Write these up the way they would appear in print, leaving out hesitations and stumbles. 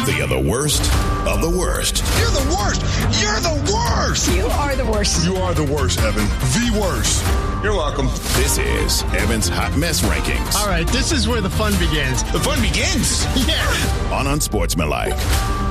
They are the worst of the worst. You're the worst. You're the worst. You are the worst. You are the worst, Evan. The worst. You're welcome. This is Evan's Hot Mess Rankings. All right, this is where the fun begins. The fun begins? Yeah. On Unsportsmanlike.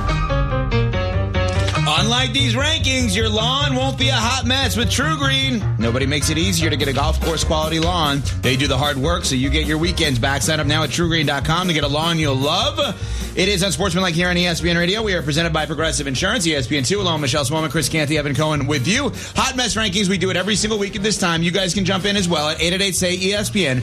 Unlike these rankings, your lawn won't be a hot mess with True Green. Nobody makes it easier to get a golf course quality lawn. They do the hard work so you get your weekends back. Sign up now at TrueGreen.com to get a lawn you'll love. It is Unsportsmanlike here on ESPN Radio. We are presented by Progressive Insurance, ESPN2, along with Michelle Smallman, Chris Canty, Evan Cohen with you. Hot Mess Rankings, we do it every single week at this time. You guys can jump in as well at 888-SAY-ESPN,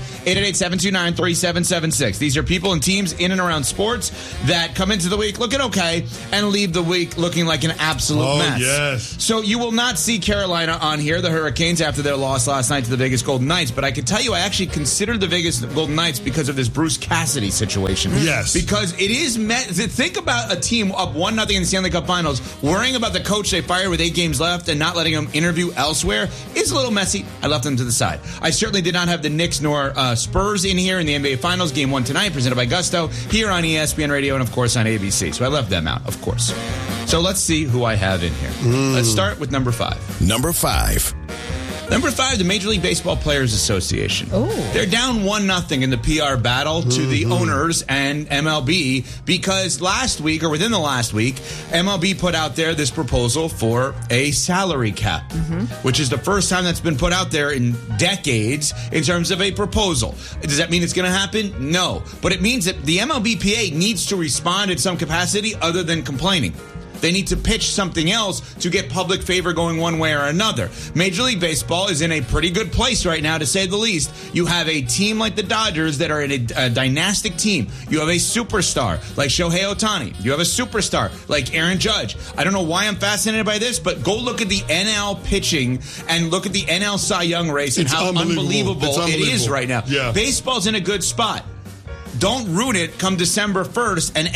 888-729-3776. These are people and teams in and around sports that come into the week looking okay and leave the week looking like an absolute mess. Yes. So you will not see Carolina on here, the Hurricanes, after their loss last night to the Vegas Golden Knights. But I can tell you I actually consider the Vegas Golden Knights because of this Bruce Cassidy situation. Yes. Because it is think about a team up 1-0 in the Stanley Cup Finals, worrying about the coach they fired with 8 games left and not letting him interview elsewhere is a little messy. I left them to the side. I certainly did not have the Knicks nor Spurs in here in the NBA Finals. Game 1 tonight, presented by Gusto, here on ESPN Radio and, of course, on ABC. So I left them out, of course. So let's see who I have in here. Let's start with number 5. Number 5. Number 5, the Major League Baseball Players Association. Ooh. They're down 1-0 in the PR battle to the owners and MLB because last week, or within the last week, MLB put out there this proposal for a salary cap, which is the first time that's been put out there in decades in terms of a proposal. Does that mean it's going to happen? No. But it means that the MLBPA needs to respond in some capacity other than complaining. They need to pitch something else to get public favor going one way or another. Major League Baseball is in a pretty good place right now, to say the least. You have a team like the Dodgers that are in a dynastic team. You have a superstar like Shohei Ohtani. You have a superstar like Aaron Judge. I don't know why I'm fascinated by this, but go look at the NL pitching and look at the NL Cy Young race and how unbelievable it is right now. Yeah. Baseball's in a good spot. Don't ruin it come December 1st, and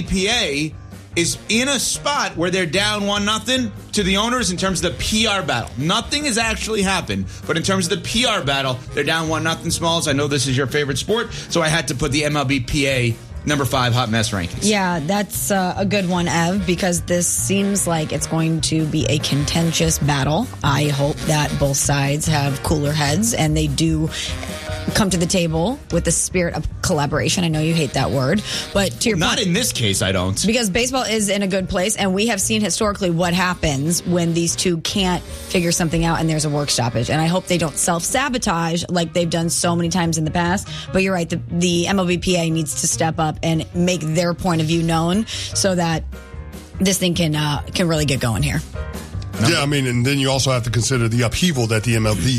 MLBPA is in a spot where they're down 1-0 to the owners in terms of the PR battle. Nothing has actually happened, but in terms of the PR battle, they're down 1-0, Smalls. I know this is your favorite sport, so I had to put the MLBPA number 5 hot mess rankings. Yeah, that's a good one, Ev, because this seems like it's going to be a contentious battle. I hope that both sides have cooler heads and they do come to the table with the spirit of collaboration. I know you hate that word, but to your point, not in this case, I don't. Because baseball is in a good place, and we have seen historically what happens when these two can't figure something out and there's a work stoppage. And I hope they don't self-sabotage like they've done so many times in the past. But you're right, the MLBPA needs to step up and make their point of view known so that this thing can really get going here. Yeah, I mean, and then you also have to consider the upheaval that the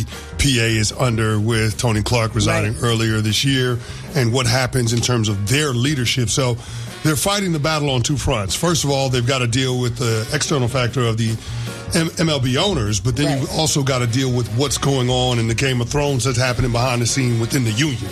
MLBPA is under with Tony Clark resigning earlier this year and what happens in terms of their leadership. So they're fighting the battle on 2 fronts. First of all, they've got to deal with the external factor of the MLB owners, but then you've also got to deal with what's going on in the Game of Thrones that's happening behind the scene within the union.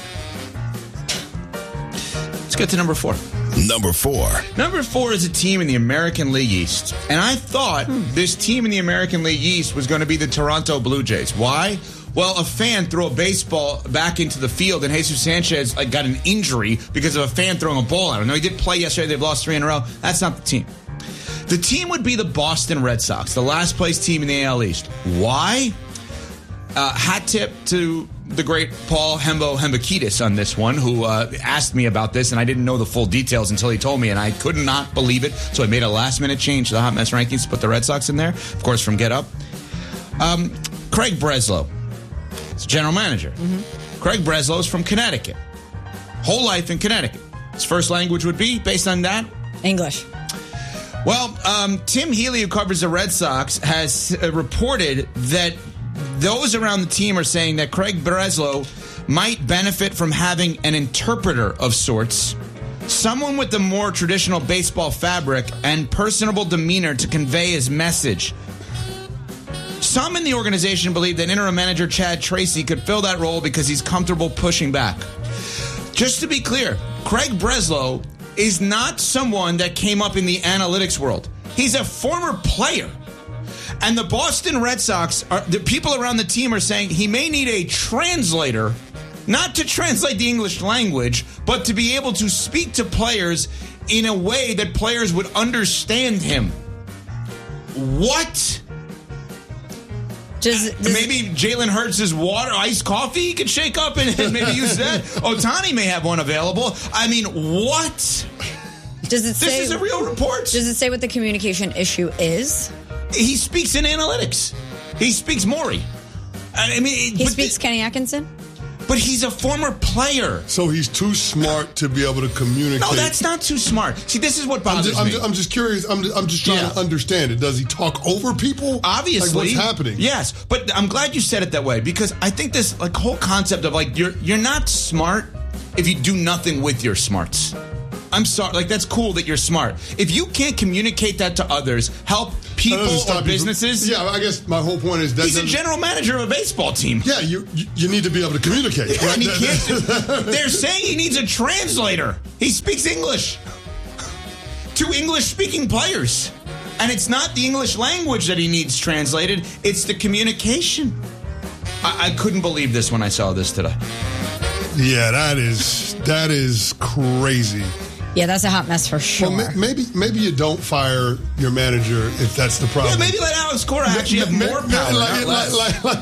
Let's get to number 4. Number 4. Number 4 is a team in the American League East. And I thought this team in the American League East was going to be the Toronto Blue Jays. Why? Well, a fan threw a baseball back into the field, and Jesus Sanchez got an injury because of a fan throwing a ball at him. Now, he did play yesterday. They've lost 3 in a row. That's not the team. The team would be the Boston Red Sox, the last place team in the AL East. Why? Hat tip to the great Paul Hembakidis on this one, who asked me about this, and I didn't know the full details until he told me, and I could not believe it. So I made a last-minute change to the Hot Mess Rankings to put the Red Sox in there, of course, from Get Up. Craig Breslow is general manager. Craig Breslow is from Connecticut. Whole life in Connecticut. His first language would be, based on that? English. Well, Tim Healy, who covers the Red Sox, has reported that those around the team are saying that Craig Breslow might benefit from having an interpreter of sorts, someone with the more traditional baseball fabric and personable demeanor to convey his message. Some in the organization believe that interim manager Chad Tracy could fill that role because he's comfortable pushing back. Just to be clear, Craig Breslow is not someone that came up in the analytics world. He's a former player. And the Boston Red Sox, the people around the team are saying he may need a translator not to translate the English language, but to be able to speak to players in a way that players would understand him. What? Maybe Jalen Hurts' iced coffee he could shake up and maybe use that. Ohtani may have one available. I mean, what? Does it say, this is a real report. Does it say what the communication issue is? He speaks in analytics. He speaks Maury. I mean, he speaks Kenny Atkinson? But he's a former player. So he's too smart to be able to communicate. No, that's not too smart. See, this is what bothers me. I'm just curious. I'm just trying to understand it. Does he talk over people? Obviously. Like, what's happening? Yes, but I'm glad you said it that way because I think this whole concept of you're not smart if you do nothing with your smarts. I'm sorry. That's cool that you're smart. If you can't communicate that to others, help people or businesses. Yeah, I guess my whole point is that he's a general manager of a baseball team. Yeah, you need to be able to communicate. Yeah, right? and he can't. They're saying he needs a translator. He speaks English to English-speaking players, and it's not the English language that he needs translated. It's the communication. I couldn't believe this when I saw this today. Yeah, that is crazy. Yeah, that's a hot mess for sure. Well, maybe you don't fire your manager if that's the problem. Yeah, maybe let Alex Cora actually have more power, not less.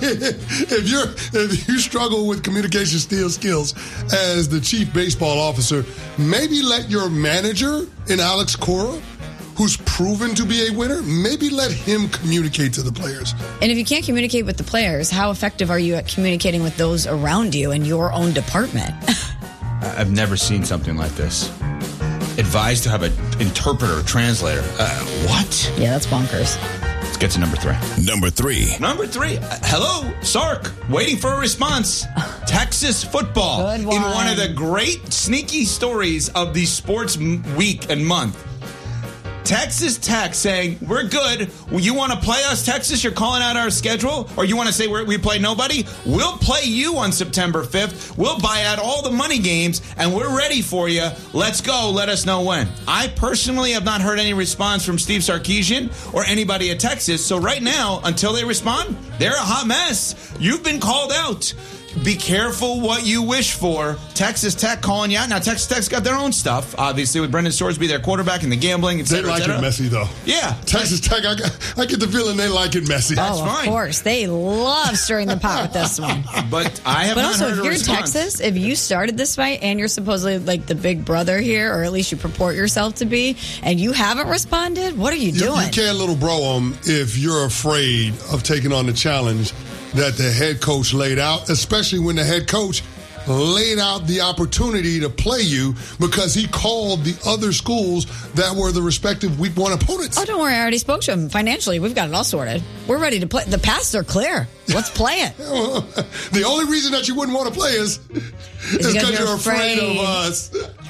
If you struggle with communication skills as the chief baseball officer, maybe let your manager in Alex Cora, who's proven to be a winner, maybe let him communicate to the players. And if you can't communicate with the players, how effective are you at communicating with those around you in your own department? I've never seen something like this. Advised to have an interpreter or translator. What? Yeah, that's bonkers. Let's get to number 3. Number 3. Number 3. Hello, Sark. Waiting for a response. Texas football. Good one. In one of the great sneaky stories of the sports week and month. Texas Tech saying, we're good. You want to play us, Texas? You're calling out our schedule? Or you want to say we play nobody? We'll play you on September 5th. We'll buy out all the money games, and we're ready for you. Let's go. Let us know when. I personally have not heard any response from Steve Sarkisian or anybody at Texas. So right now, until they respond, they're a hot mess. You've been called out. Be careful what you wish for. Texas Tech calling you out. Now, Texas Tech's got their own stuff, obviously, with Brendan Sorsby, their quarterback, and the gambling, et cetera, They like it messy, though. Yeah. Texas Tech, I get the feeling they like it messy. That's of fine. Course. They love stirring the pot with this one. But I have But not also, heard if you're a response. Texas, if you started this fight and you're supposedly like the big brother here, or at least you purport yourself to be, and you haven't responded, what are you doing? You can't little bro them if you're afraid of taking on the challenge that the head coach laid out, especially when the head coach laid out the opportunity to play you because he called the other schools that were the respective week 1 opponents. Oh, don't worry. I already spoke to him. Financially, we've got it all sorted. We're ready to play. The paths are clear. Let's play it. The only reason that you wouldn't want to play is because you're afraid of us.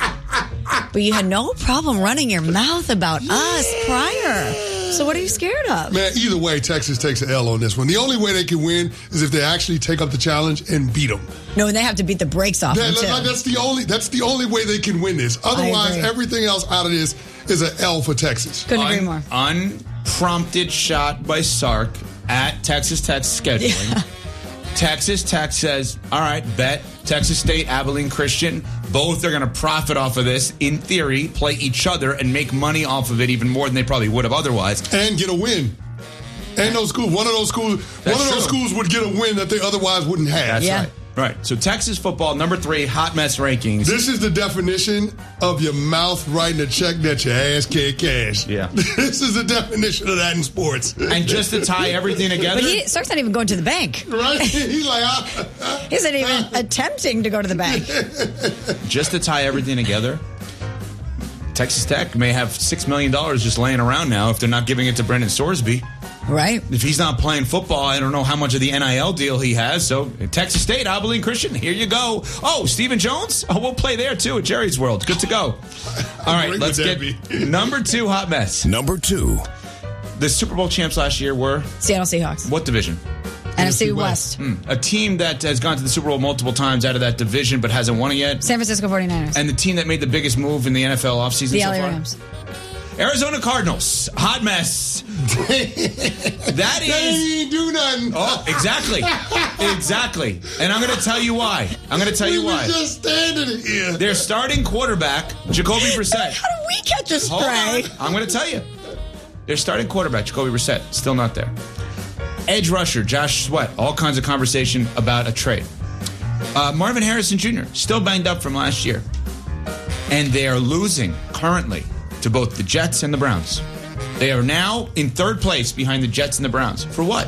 But you had no problem running your mouth about us prior. So what are you scared of? Man, either way, Texas takes an L on this one. The only way they can win is if they actually take up the challenge and beat them. No, and they have to beat the brakes off them, too. That's the only way they can win this. Otherwise, agree. everything else out of this is an L for Texas. Couldn't agree more. Unprompted shot by Sark at Texas Tech's scheduling. Yeah. Texas Tech says, all right, bet. Texas State, Abilene Christian, both are going to profit off of this, in theory, play each other and make money off of it even more than they probably would have otherwise. And get a win. And one of those schools would get a win that they otherwise wouldn't have. That's right. Right. So Texas football, number 3, hot mess rankings. This is the definition of your mouth writing a check that your ass can't cash. Yeah. This is the definition of that in sports. And just to tie everything together. But Sark's not even going to the bank. Right? He's like, He isn't even attempting to go to the bank. Just to tie everything together, Texas Tech may have $6 million just laying around now if they're not giving it to Brendan Sorsby. Right. If he's not playing football, I don't know how much of the NIL deal he has. So Texas State, Abilene Christian, here you go. Oh, Stephen Jones? Oh, we'll play there too at Jerry's World. Good to go. All right, let's get number 2 hot mess. Number 2. The Super Bowl champs last year were? Seattle Seahawks. What division? NFC West. A team that has gone to the Super Bowl multiple times out of that division but hasn't won it yet. San Francisco 49ers. And the team that made the biggest move in the NFL offseason the so LA far? Rams. Arizona Cardinals, hot mess. That is. They ain't do nothing. Oh, exactly. Exactly. And I'm going to tell you why. We were just standing here. Their starting quarterback, Jacoby Brissett. How do we catch a Hold stray? on. I'm going to tell you. Their starting quarterback, Jacoby Brissett, still not there. Edge rusher, Josh Sweat, all kinds of conversation about a trade. Marvin Harrison Jr., still banged up from last year. And they are losing currently to both the Jets and the Browns. They are now in third place behind the Jets and the Browns. For what?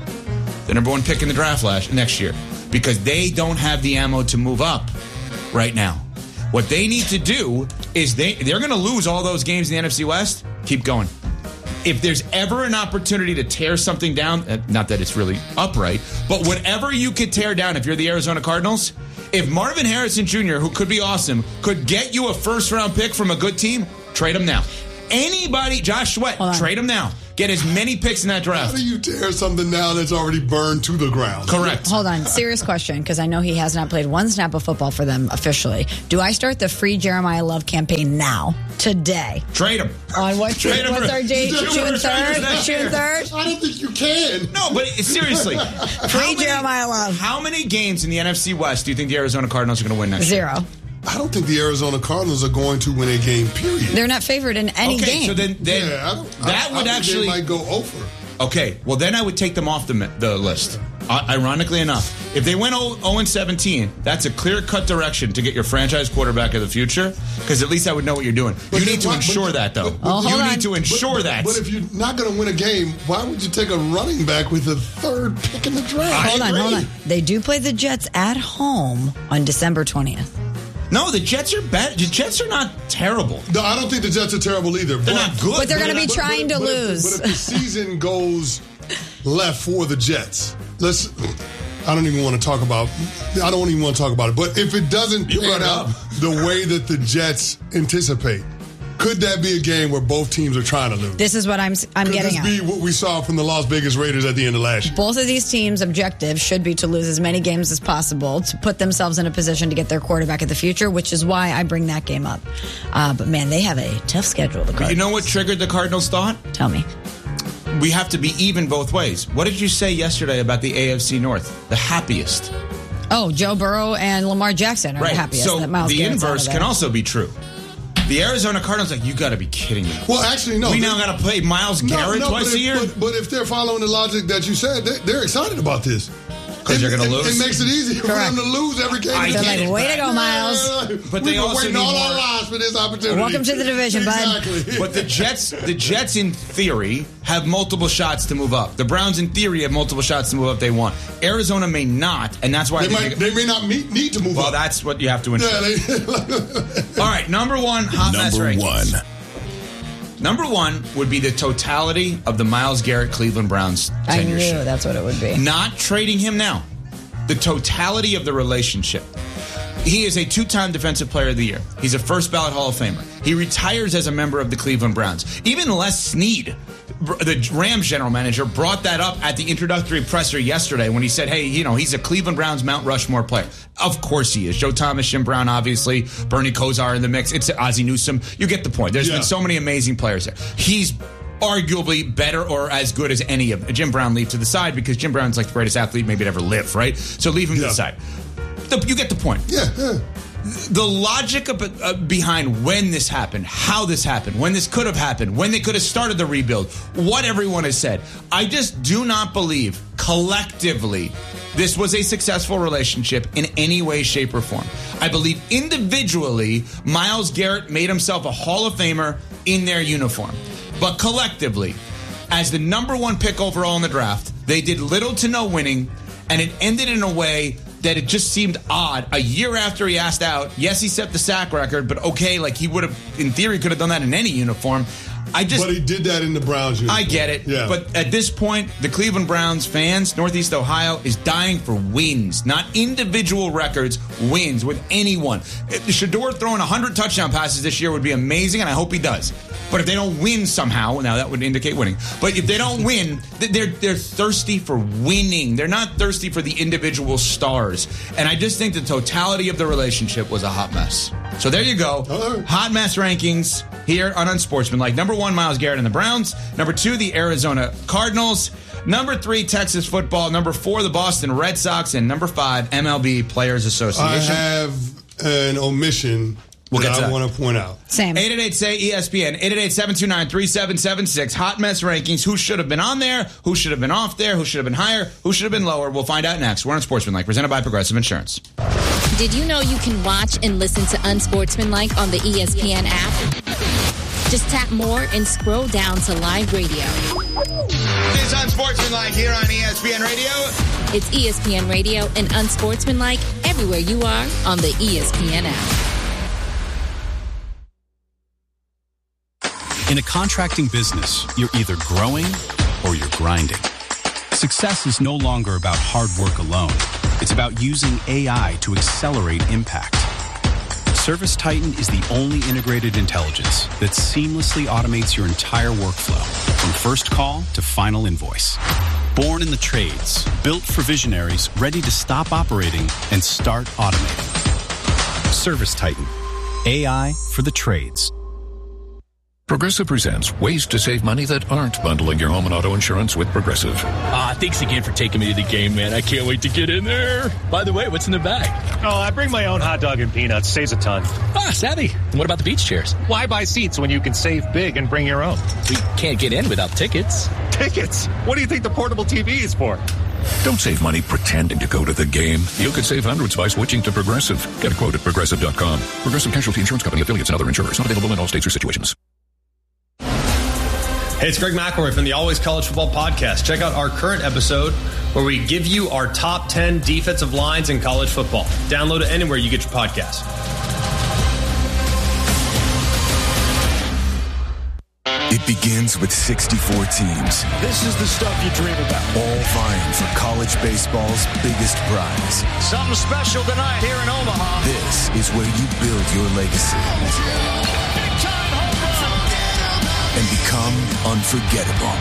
The number one pick in the draft next year. Because they don't have the ammo to move up right now. What they need to do is they're going to lose all those games in the NFC West. Keep going. If there's ever an opportunity to tear something down, not that it's really upright, but whatever you could tear down if you're the Arizona Cardinals, if Marvin Harrison Jr., who could be awesome, could get you a first-round pick from a good team, trade him now. Anybody, Josh Sweat, trade him now. Get as many picks in that draft. How do you tear something down that's already burned to the ground? Correct. Hold on. Serious question, because I know he has not played one snap of football for them officially. Do I start the free Jeremiah Love campaign now, today? Trade him. On what? Trade him What's for- our date? June June 3rd? 3rd? June 3rd? I don't think you can. No, but seriously. Free Jeremiah Love. How many games in the NFC West do you think the Arizona Cardinals are going to win next year? 0. I don't think the Arizona Cardinals are going to win a game, period. They're not favored in any game. So then Yeah, that would think actually they might go over. Okay, well then I would take them off the list. Ironically enough, if they went 0-17, that's a clear-cut direction to get your franchise quarterback of the future. Because at least I would know what you're doing. You need to ensure that, though. You need to ensure that. But if you're not going to win a game, why would you take a running back with the third pick in the draft? Hold on. They do play the Jets at home on December 20th. No, the Jets are bad. The Jets are not terrible. No, I don't think the Jets are terrible either. They're not good. But they're going to be trying to lose. But if the season goes left for the Jets, I don't even want to talk about it. But if it doesn't pan out the way that the Jets anticipate, could that be a game where both teams are trying to lose? This is what I'm Could getting this at. be what we saw from the Las Vegas Raiders at the end of last year? Both of these teams' objective should be to lose as many games as possible to put themselves in a position to get their quarterback of the future, which is why I bring that game up. But man, they have a tough schedule. The Cardinals. You know what triggered the Cardinals' thought? Tell me. We have to be even both ways. What did you say yesterday about the AFC North? The happiest. Oh, Joe Burrow and Lamar Jackson are the happiest. So that Miles the Garrett's out of inverse there. can also be true. The Arizona Cardinals, you got to be kidding me. Well, actually, no. We now got to play Myles Garrett twice a year? But if they're following the logic that you said, they're excited about this. Because they're going to lose? It makes it easier for them to lose every game. They're like, way to go, Miles. But We've they been also waiting need all our more- lives for this opportunity. Welcome to the division, bud. Exactly. But the Jets, in theory, have multiple shots to move up. The Browns, in theory, have multiple shots to move up if they want. Arizona may not, and that's why They may not need to move up. Well, that's what you have to ensure. Yeah, All right, number one, hot mess Number rankings. one. Number one would be the totality of the Myles Garrett Cleveland Browns I tenure. knew that's what it would be. Not trading him now. The totality of the relationship. He is a 2-time Defensive Player of the Year. He's a first-ballot Hall of Famer. He retires as a member of the Cleveland Browns. Even Les Snead, the Rams general manager, brought that up at the introductory presser yesterday when he said, hey, he's a Cleveland Browns Mount Rushmore player. Of course he is. Joe Thomas, Jim Brown, obviously. Bernie Kosar in the mix. It's Ozzie Newsome. You get the point. There's been so many amazing players there. He's arguably better or as good as any of Jim Brown. Leave to the side because Jim Brown's like the greatest athlete maybe to ever live, right? So leave him to the side. You get the point. Yeah. The logic behind when this happened, how this happened, when this could have happened, when they could have started the rebuild, what everyone has said. I just do not believe collectively this was a successful relationship in any way, shape, or form. I believe individually, Myles Garrett made himself a Hall of Famer in their uniform. But collectively, as the number one pick overall in the draft, they did little to no winning, and it ended in a way that it just seemed odd. A year after he asked out, yes, he set the sack record, but okay, he would have, in theory, could have done that in any uniform. But he did that in the Browns uniform. I get it. Yeah. But at this point, the Cleveland Browns fans, Northeast Ohio, is dying for wins, not individual records, wins with anyone. Shador throwing 100 touchdown passes this year would be amazing, and I hope he does. But if they don't win somehow, now that would indicate winning. But if they don't win, they're thirsty for winning. They're not thirsty for the individual stars. And I just think the totality of the relationship was a hot mess. So there you go. Right. Hot mess rankings here on Unsportsmanlike. Number 1, Myles Garrett and the Browns. Number 2, the Arizona Cardinals. Number 3, Texas football. Number 4, the Boston Red Sox. And number 5, MLB Players Association. I have an omission that I want to point out. Same. 888-SAY-ESPN. 888-729-3776. Hot mess rankings. Who should have been on there? Who should have been off there? Who should have been higher? Who should have been lower? We'll find out next. We're on Sportsmanlike, presented by Progressive Insurance. Did you know you can watch and listen to Unsportsmanlike on the ESPN app? Just tap more and scroll down to live radio. It's Unsportsmanlike here on ESPN Radio. It's ESPN Radio and Unsportsmanlike everywhere you are on the ESPN app. In a contracting business, you're either growing or you're grinding. Success is no longer about hard work alone. It's about using AI to accelerate impact. ServiceTitan is the only integrated intelligence that seamlessly automates your entire workflow, from first call to final invoice. Born in the trades, built for visionaries ready to stop operating and start automating. ServiceTitan, AI for the trades. Progressive presents ways to save money that aren't bundling your home and auto insurance with Progressive. Thanks again for taking me to the game, man. I can't wait to get in there. By the way, what's in the bag? Oh, I bring my own hot dog and peanuts. Saves a ton. Savvy. And what about the beach chairs? Why buy seats when you can save big and bring your own? We can't get in without tickets. Tickets? What do you think the portable TV is for? Don't save money pretending to go to the game. You could save hundreds by switching to Progressive. Get a quote at Progressive.com. Progressive Casualty Insurance Company, affiliates, and other insurers. Not available in all states or situations. Hey, it's Greg McElroy from the Always College Football Podcast. Check out our current episode where we give you our top 10 defensive lines in college football. Download it anywhere you get your podcast. It begins with 64 teams. This is the stuff you dream about. All vying for college baseball's biggest prize. Something special tonight here in Omaha. This is where you build your legacy. And become unforgettable.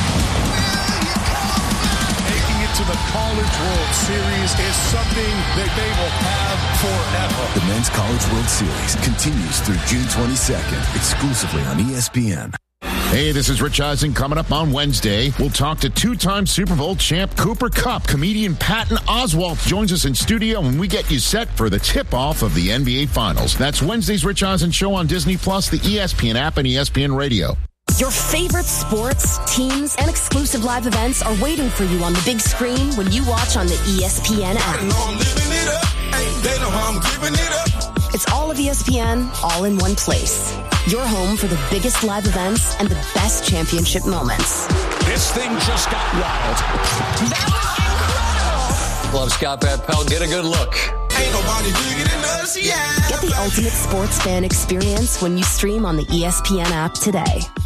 Making it to the College World Series is something that they will have forever. The Men's College World Series continues through June 22nd, exclusively on ESPN. Hey, this is Rich Eisen. Coming up on Wednesday, we'll talk to two-time Super Bowl champ Cooper Kupp. Comedian Patton Oswalt joins us in studio when we get you set for the tip-off of the NBA Finals. That's Wednesday's Rich Eisen Show on Disney+, the ESPN app, and ESPN Radio. Your favorite sports, teams, and exclusive live events are waiting for you on the big screen when you watch on the ESPN app. They know how I'm giving it up. It's all of ESPN, all in one place. Your home for the biggest live events and the best championship moments. This thing just got wild. That was incredible. Love Scott Van Pelt. Get a good look. Ain't nobody bigger than us, yeah. Get the ultimate sports fan experience when you stream on the ESPN app today.